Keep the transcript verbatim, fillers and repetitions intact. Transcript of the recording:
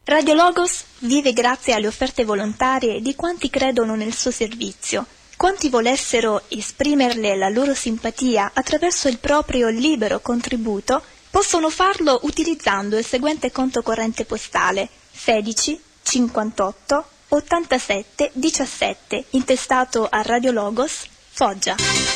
Radio Logos vive grazie alle offerte volontarie di quanti credono nel suo servizio. Quanti volessero esprimerle la loro simpatia attraverso il proprio libero contributo, possono farlo utilizzando il seguente conto corrente postale sedici cinquantotto ottantasette diciassette, intestato a Radio Logos, Foggia.